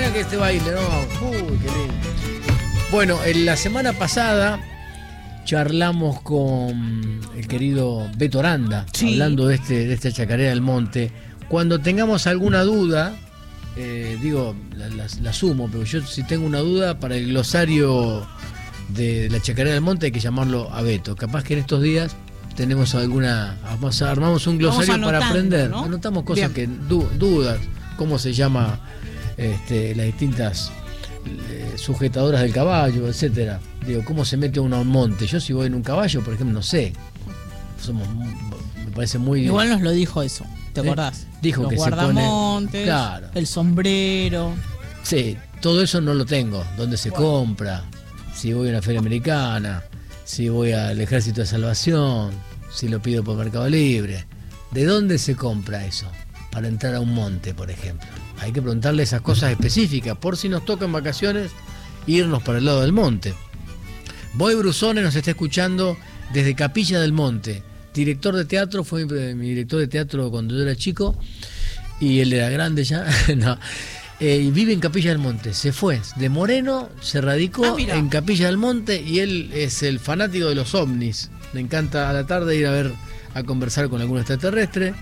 mirá que este baile, ¿no? Uy, qué lindo. Bueno, en la semana pasada charlamos con el querido Beto Aranda, sí, hablando de esta chacarera del monte. Cuando tengamos alguna duda, la sumo, pero yo si tengo una duda para el glosario de la chacarera del monte hay que llamarlo a Beto. Capaz que en estos días tenemos armamos un glosario para aprender, ¿no? Anotamos cosas bien, dudas, cómo se llama las distintas sujetadoras del caballo, etcétera. Digo, cómo se mete uno a un monte. Yo si voy en un caballo, por ejemplo, no sé. Me parece muy... Igual nos lo dijo eso, ¿te acordás? Dijo los que guardamontes, se pone... Claro. El sombrero. Sí, todo eso no lo tengo. ¿Dónde se compra? Si voy a una feria americana, si voy al Ejército de Salvación, si lo pido por Mercado Libre. ¿De dónde se compra eso? Para entrar a un monte, por ejemplo. Hay que preguntarle esas cosas específicas, por si nos toca en vacaciones irnos para el lado del monte. Boy Brusone nos está escuchando desde Capilla del Monte. Director de teatro, fue mi director de teatro cuando yo era chico, y él era grande ya. No. Y vive en Capilla del Monte. Se fue de Moreno, se radicó en Capilla del Monte, y él es el fanático de los ovnis. Le encanta a la tarde ir a conversar con algún extraterrestre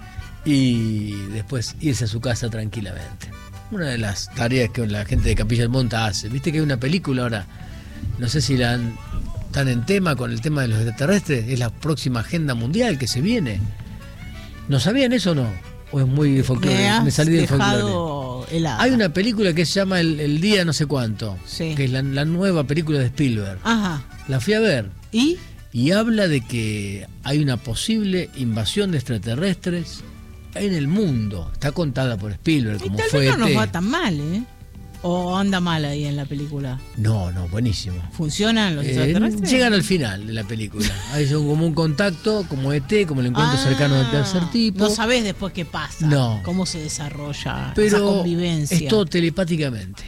y después irse a su casa tranquilamente. Una de las tareas que la gente de Capilla del Monte hace. Viste que hay una película ahora, no sé si están en tema con el tema de los extraterrestres, es la próxima agenda mundial que se viene. ¿No sabían eso o no? ¿O es muy folclore? Me salí del folclore. Helada. Hay una película que se llama El Día no sé cuánto, sí, que es la nueva película de Spielberg. Ajá. La fui a ver. Y habla de que hay una posible invasión de extraterrestres en el mundo. Está contada por Spielberg, como fue no nos va tan mal, ¿eh? ¿O anda mal ahí en la película? No, buenísimo. ¿Funcionan los extraterrestres? Llegan al final de la película. Hay como un contacto, como ET, como el encuentro cercano del tercer tipo. No sabés después qué pasa, cómo se desarrolla esa convivencia. Es todo telepáticamente.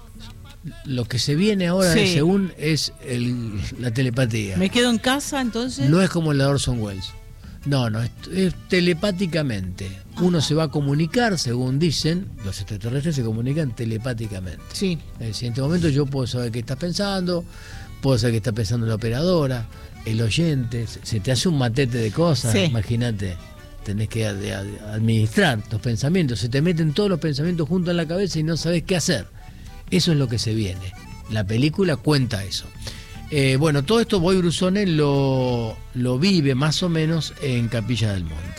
Lo que se viene ahora, según es la telepatía. ¿Me quedo en casa entonces? No es como el de Orson Welles. No, es telepáticamente. Uno se va a comunicar, según dicen, los extraterrestres se comunican telepáticamente. Sí. En este momento yo puedo saber qué estás pensando, puedo saber qué está pensando la operadora, el oyente, se te hace un matete de cosas, imagínate. Tenés que administrar tus pensamientos, se te meten todos los pensamientos juntos en la cabeza y no sabés qué hacer. Eso es lo que se viene. La película cuenta eso. Bueno, todo esto Boy Brusone lo vive más o menos en Capilla del Monte.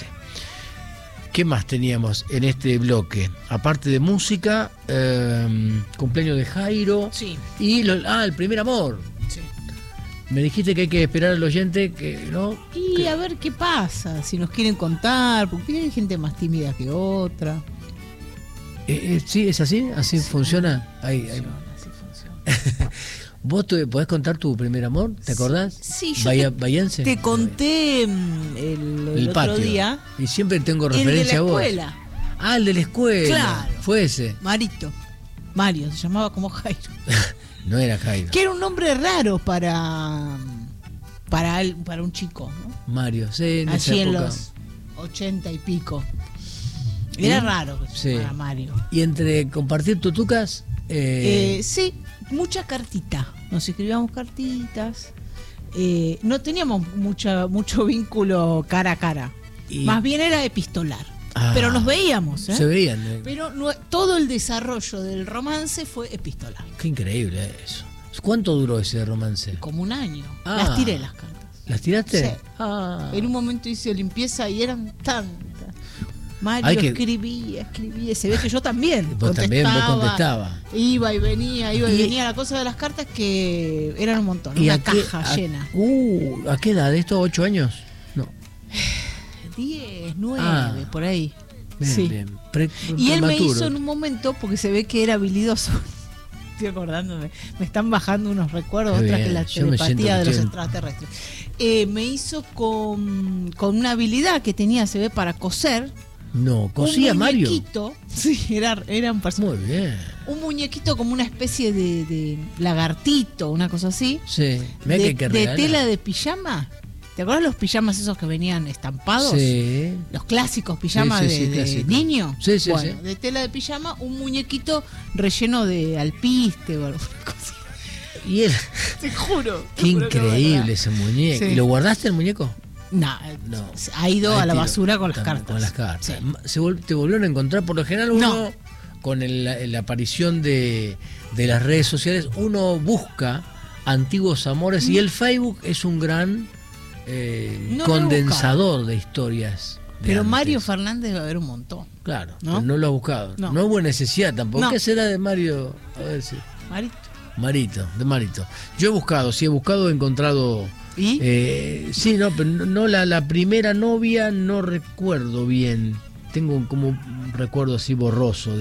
¿Qué más teníamos en este bloque? Aparte de música, cumpleaños de Jairo, y el primer amor. Sí. Me dijiste que hay que esperar al oyente a ver qué pasa, si nos quieren contar, porque hay gente más tímida que otra. Sí, es así, así funciona. Así funciona. ¿Vos podés contar tu primer amor? ¿Te acordás? Sí, yo Bahiense. te conté el otro día. Y siempre tengo referencia a vos. El de la escuela. El de la escuela. Claro. Fue ese. Mario, se llamaba como Jairo. No era Jairo. Que era un nombre raro para un chico, ¿no? Mario, sí, en así esa en época. los 80 y pico. Era raro que se llamara Mario. ¿Y entre compartir tutucas? Sí, mucha cartita. Nos escribíamos cartitas. No teníamos mucho vínculo cara a cara. Más bien era epistolar. Pero nos veíamos, Se veían. Pero todo el desarrollo del romance fue epistolar. Qué increíble eso. ¿Cuánto duró ese romance? Como un año. Las tiré las cartas. ¿Las tiraste? Sí. En un momento hice limpieza y eran tantas. Mario escribía. Se ve que yo también. Vos contestabas. Iba y venía la cosa de las cartas, que eran un montón. Una caja llena. ¿A qué edad? ¿Esto 8 años? No. 10, 9, por ahí. Bien. Y él me hizo en un momento, porque se ve que era habilidoso. Estoy acordándome. Me están bajando unos recuerdos, otras que la telepatía de los extraterrestres. Me hizo con una habilidad que tenía, se ve, para coser. No, cosía Mario. Un muñequito. Sí, era un personaje. Muy bien. Un muñequito como una especie de lagartito, una cosa así. Sí. De tela de pijama. ¿Te acuerdas los pijamas esos que venían estampados? Sí. Los clásicos pijamas de niño. Sí, sí, bueno, de tela de pijama, un muñequito relleno de alpiste o alguna cosa. Y él. Te juro. Qué increíble ese muñeco. Sí. ¿Y lo guardaste el muñeco? No, ha ido a la basura con las cartas. Con las cartas. Sí. ¿Te volvieron a encontrar? Por lo general uno, con la aparición de las redes sociales, uno busca antiguos amores y el Facebook es un gran condensador de historias. Pero antes. Mario Fernández va a haber un montón. Claro, ¿no? No lo ha buscado. No hubo necesidad tampoco. No. ¿Qué será de Mario? A ver si. De Marito. Yo he buscado, he encontrado. ¿Y? Sí, no, pero no la primera novia no recuerdo bien. Tengo como un recuerdo así borroso